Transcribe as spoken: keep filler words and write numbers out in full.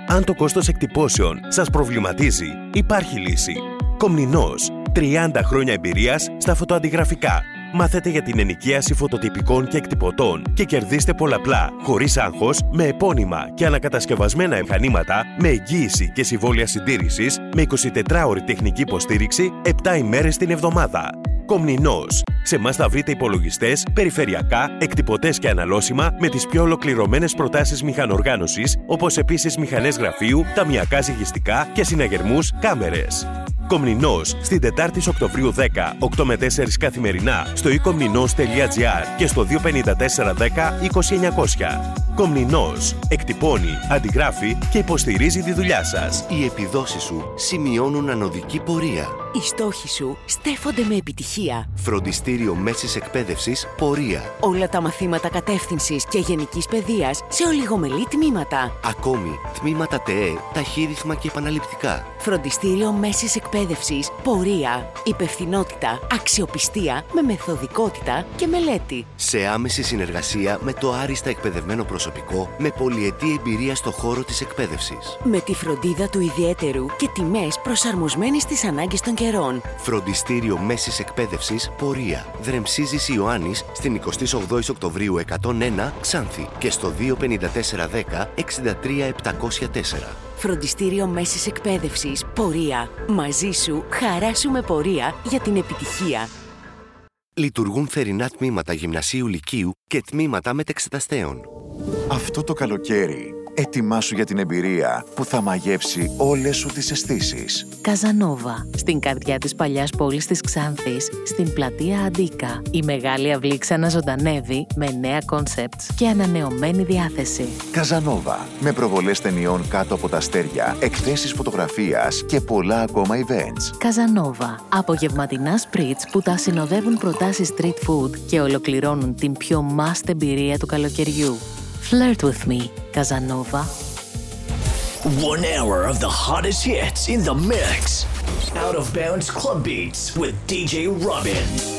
Αν το κόστος εκτυπώσεων σας προβληματίζει, υπάρχει λύση. Κομνηνός. τριάντα χρόνια εμπειρίας στα φωτοαντιγραφικά. Μάθετε για την ενοικίαση φωτοτυπικών και εκτυπωτών και κερδίστε πολλαπλά, χωρίς άγχος, με επώνυμα και ανακατασκευασμένα μηχανήματα, με εγγύηση και συμβόλαια συντήρησης, με εικοσιτετράωρη τεχνική υποστήριξη, επτά ημέρες την εβδομάδα. Κομνηνός. Σε εμάς θα βρείτε υπολογιστές, περιφερειακά, εκτυπωτές και αναλώσιμα με τις πιο ολοκληρωμένες προτάσεις μηχανοργάνωσης, όπως επίσης μηχανές γραφείου, ταμιακά ζυγιστικά και συναγερμούς κάμερες. Κομνηνός, στην Τετάρτη Οκτωβρίου δέκα, οκτώ με τέσσερα καθημερινά, στο e-komninos τελεία gr και στο δύο πέντε τέσσερα δέκα είκοσι εννιακόσια. Κομνηνός. Εκτυπώνει, αντιγράφει και υποστηρίζει τη δουλειά σας. Οι επιδόσεις σου σημειώνουν ανωδική πορεία. Οι στόχοι σου στέφονται με επιτυχία. Φροντιστήριο Μέσης Εκπαίδευσης Πορεία. Όλα τα μαθήματα κατεύθυνσης και γενικής παιδείας σε ολιγομελή τμήματα. Ακόμη, τμήματα ΤΕΕ, ταχύρυθμα και επαναληπτικά. Φροντιστήριο Μέσης Εκπαίδευσης Πορεία. Υπευθυνότητα, αξιοπιστία με μεθοδικότητα και μελέτη. Σε άμεση συνεργασία με το άριστα εκπαιδευμένο προσωπικό με πολυετή εμπειρία στο χώρο της εκπαίδευσης. Με τη φροντίδα του ιδιαίτερου και τιμές προσαρμοσμένες στις ανάγκες των καιρών. Φροντιστήριο Μέσης Εκπαίδευσης Πορεία. Δρεμσίζης Ιωάννης στην εικοστή όγδοη Οκτωβρίου εκατόν ένα Ξάνθη και στο δύο πέντε τέσσερα δέκα εξήντα τρία επτακόσια τέσσερα. Φροντιστήριο Μέσης Εκπαίδευσης Πορεία. Μαζί σου, χαρά σου με πορεία για την επιτυχία. Λειτουργούν θερινά τμήματα γυμνασίου λυκείου και τμήματα μετεξεταστέων. Αυτό το καλοκαίρι, ετοιμάσου για την εμπειρία που θα μαγεύσει όλες σου τις αισθήσεις. Καζανόβα, στην καρδιά της παλιάς πόλης της Ξάνθης, στην πλατεία Αντίκα. Η μεγάλη αυλή ξαναζωντανεύει με νέα κόνσεπτς και ανανεωμένη διάθεση. Καζανόβα, με προβολές ταινιών κάτω από τα αστέρια, εκθέσεις φωτογραφίας και πολλά ακόμα events. Καζανόβα, απογευματινά σπριτς που τα συνοδεύουν προτάσεις street food και ολοκληρώνουν την πιο must εμπειρία του καλοκαιριού. Flirt with me, Casanova. One hour of the hottest hits in the mix. Out of Bounds Club Beats with D J Robin.